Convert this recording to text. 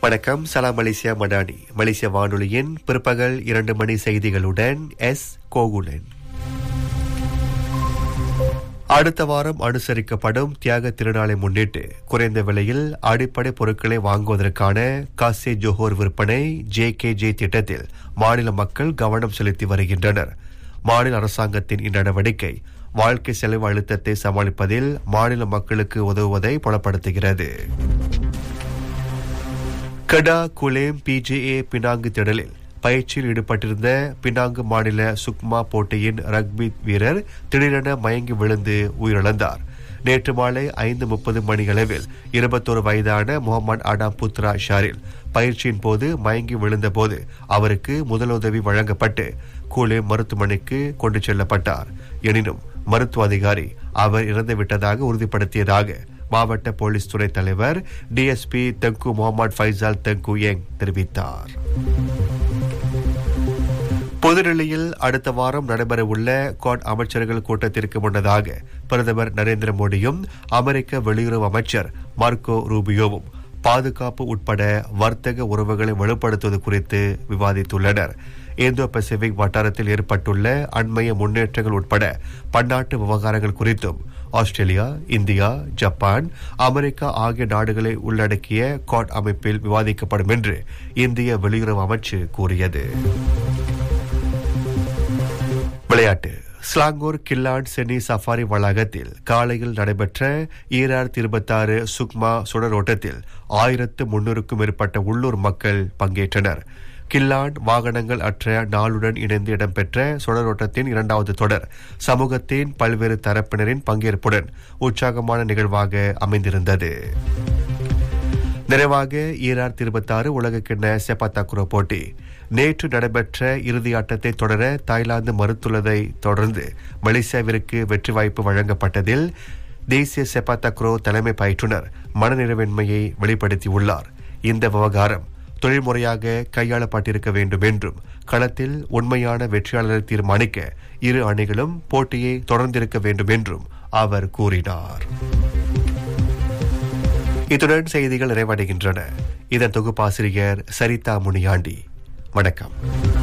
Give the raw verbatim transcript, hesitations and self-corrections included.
வணக்கம். சலாம் மலேசியா மடானி. மலேசிய வானொலியின் பிற்பகல் இரண்டு மணி செய்திகளுடன் எஸ் கோகுலன். அடுத்த வாரம் அனுசரிக்கப்படும் தியாக திருநாளை முன்னிட்டு குறைந்த விலையில் அடிப்படை பொருட்களை வாங்குவதற்கான காசே ஜோஹோர் விற்பனை ஜே கே ஜே திட்டத்தில் மாநில மக்கள் கவனம் செலுத்தி வருகின்றனர். மாநில அரசாங்கத்தின் இந்நடவடிக்கை வாழ்க்கை செலவு அழுத்தத்தை சமாளிப்பதில் மாநில மக்களுக்கு உதவுவதை புலப்படுத்துகிறது. கடா குலேம் பிஜேஏ பினாங்கு திடலில் பயிற்சியில் ஈடுபட்டிருந்த பினாங்கு மாநில சுக்மா போட்டியின் ரக்பி வீரர் திடீரென மயங்கி விழுந்து உயிரிழந்தார். நேற்று மாலை ஐந்து முப்பது மணியளவில் இருபத்தோரு வயதான முகமது அடாம் புத்ரா ஷாரில் பயிற்சியின் போது மயங்கி விழுந்த போது அவருக்கு முதலுதவி வழங்கப்பட்டு கூலேம் மருத்துவமனைக்கு கொண்டு செல்லப்பட்டார். எனினும் மருத்துவ அதிகாரி அவர் இறந்துவிட்டதாக உறுதிப்படுத்தியதாக மாவட்ட போலீஸ் துறை தலைவர் டிஎஸ்பி தங்கு முகமது ஃபைசால் தங்கு யங் தெரிவித்தார். புதுடெல்லியில் அடுத்த வாரம் நடைபெறவுள்ள குவாட் அமைச்சர்கள் கூட்டத்திற்கு முன்னதாக பிரதமர் நரேந்திர மோடியும் அமெரிக்க வெளியுறவு அமைச்சர் மார்க்கோ ரூபியோவும் பாதுகாப்பு உட்பட வர்த்தக உறவுகளை வலுப்படுத்துவது குறித்து விவாதித்துள்ளனர். இந்தோ பசிபிக் வட்டாரத்தில் ஏற்பட்டுள்ள அண்மைய முன்னேற்றங்கள் உட்பட பன்னாட்டு விவகாரங்கள் குறித்தும் ஆஸ்திரேலியா, இந்தியா, ஜப்பான், அமெரிக்கா ஆகிய நாடுகளை உள்ளடக்கிய குவாட் அமைப்பில் விவாதிக்கப்படும் என்று இந்திய வெளியுறவு அமைச்சு கூறியது. விளையாட்டு. ஸ்லாங்கூர் கில்லான் செனி சஃபாரி வளாகத்தில் காலையில் நடைபெற்ற ஈராயிரத்தி இருபத்தி ஆறு சுக்மா சுடரோட்டத்தில் ஆயிரத்து முன்னூறுக்கும் மேற்பட்ட உள்ளூர் மக்கள் பங்கேற்றனர். கில்லான் வாகனங்கள் அற்ற நாளுடன் இணைந்து இடம்பெற்ற சுடரோட்டத்தின் இரண்டாவது தொடர் சமூகத்தின் பல்வேறு தரப்பினரின் பங்கேற்புடன் உற்சாகமான நிகழ்வாக அமைந்திருந்தது. நிறைவாக ஈராயிரத்தி இருபத்தி ஆறு உலகக்கிண்ண செப்பாத்தாக்குரோ போட்டி நேற்று நடைபெற்ற இறுதி ஆட்டத்தை தொடர தாய்லாந்து மறுத்துள்ளதை தொடர்ந்து மலேசியாவிற்கு வெற்றி வாய்ப்பு வழங்கப்பட்டதில் தேசிய செப்பாத்தாக்குரோ தலைமை பயிற்றுனர் மனநிறைவின்மையை வெளிப்படுத்தியுள்ளார். இந்த விவகாரம் தொழில்முறையாக கையாளப்பட்டிருக்க வேண்டும் என்றும் களத்தில் உண்மையான வெற்றியாளரை தீர்மானிக்க இரு அணிகளும் போட்டியை தொடர்ந்திருக்க வேண்டும் என்றும் அவர் கூறினார். இத்துடன் செய்திகள் நிறைவடைகின்றன. இதன் தொகுப்பாசிரியர் சரிதா முனியாண்டி. வணக்கம்.